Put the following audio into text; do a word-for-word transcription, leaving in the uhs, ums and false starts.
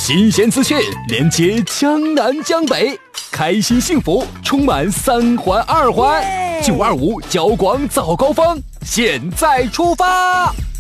新鲜资讯，连接江南江北，开心幸福充满三环二环。九二五交广早高峰，现在出发。